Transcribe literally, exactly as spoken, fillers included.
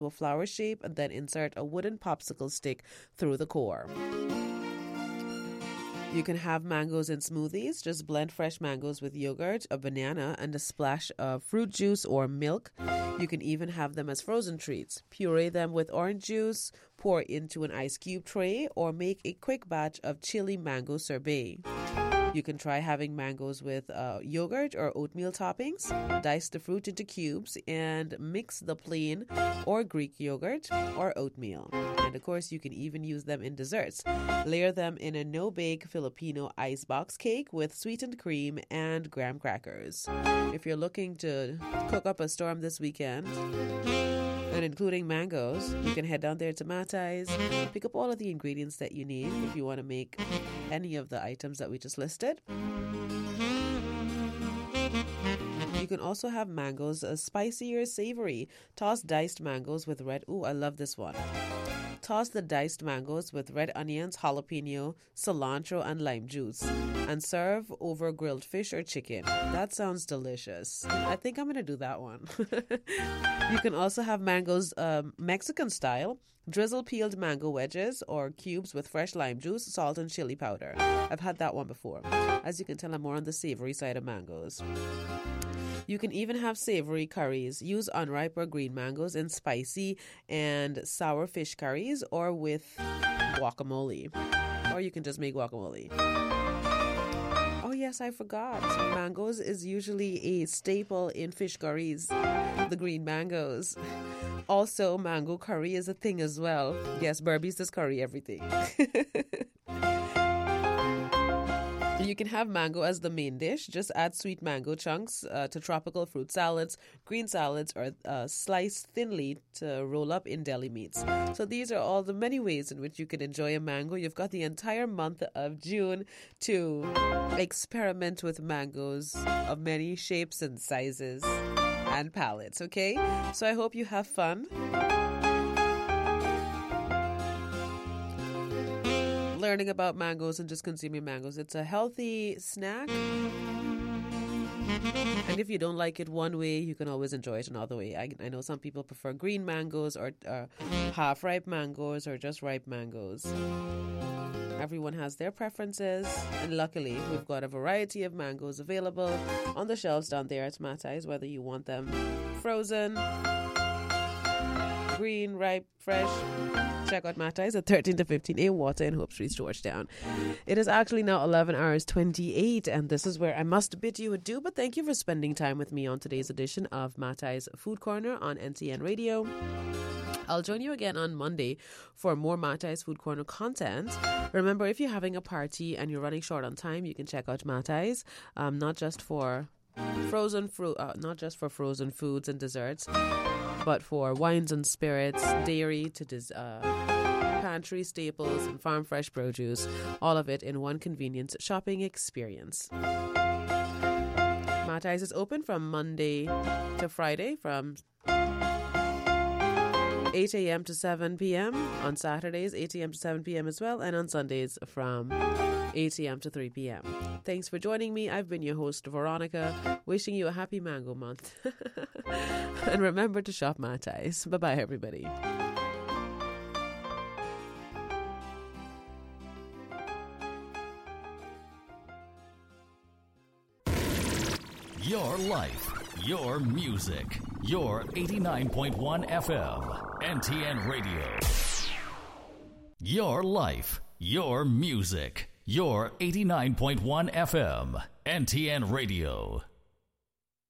a flower shape and then insert a wooden popsicle stick through the core. You can have mangoes in smoothies. Just blend fresh mangoes with yogurt, a banana, and a splash of fruit juice or milk. You can even have them as frozen treats. Puree them with orange juice, pour into an ice cube tray, or make a quick batch of chili mango sorbet. You can try having mangoes with uh, yogurt or oatmeal toppings. Dice the fruit into cubes and mix the plain or Greek yogurt or oatmeal. And of course, you can even use them in desserts. Layer them in a no-bake Filipino icebox cake with sweetened cream and graham crackers. If you're looking to cook up a storm this weekend, and including mangoes, you can head down there to Matai's, pick up all of the ingredients that you need if you want to make any of the items that we just listed. You can also have mangoes uh, spicy or savory. Toss diced mangoes with red. Ooh, I love this one. Toss the diced mangoes with red onions, jalapeno, cilantro, and lime juice, and serve over grilled fish or chicken. That sounds delicious. I think I'm going to do that one. You can also have mangoes um, Mexican style. Drizzle peeled mango wedges or cubes with fresh lime juice, salt, and chili powder. I've had that one before. As you can tell, I'm more on the savory side of mangoes. You can even have savory curries. Use unripe or green mangoes in spicy and sour fish curries or with guacamole. Or you can just make guacamole. Oh yes, I forgot. Mangoes is usually a staple in fish curries. The green mangoes. Also, mango curry is a thing as well. Yes, Burbies does curry everything. You can have mango as the main dish. Just add sweet mango chunks uh, to tropical fruit salads, green salads, or uh, slice thinly to roll up in deli meats. So these are all the many ways in which you can enjoy a mango. You've got the entire month of June to experiment with mangoes of many shapes and sizes and palettes, okay? So I hope you have fun. Learning about mangoes and just consuming mangoes. It's a healthy snack. And if you don't like it one way, you can always enjoy it another way. I, I know some people prefer green mangoes or uh, half-ripe mangoes or just ripe mangoes. Everyone has their preferences. And luckily, we've got a variety of mangoes available on the shelves down there at Matai's, whether you want them frozen, green, ripe, fresh. Check out Matai's at thirteen to fifteen A Water in Hope Street, Georgetown. It is actually now eleven hours twenty-eight, and this is where I must bid you adieu. But thank you for spending time with me on today's edition of Matai's Food Corner on N T N Radio. I'll join you again on Monday for more Matai's Food Corner content. Remember, if you're having a party and you're running short on time, you can check out Matai's, um, not just for frozen fruit, uh, not just for frozen foods and desserts, but for wines and spirits, dairy to des- uh, pantry staples and farm fresh produce, all of it in one convenient shopping experience. Matai's is open from Monday to Friday from eight a.m. to seven p.m. On Saturdays, eight a.m. to seven p.m. as well, and on Sundays from eight a.m. to three p.m. Thanks for joining me. I've been your host, Veronica, wishing you a happy mango month. And remember to shop Matai's. Bye-bye, everybody. Your life, your music, your eighty-nine point one F M, N T N Radio. Your life, your music, your eighty-nine point one F M, N T N Radio.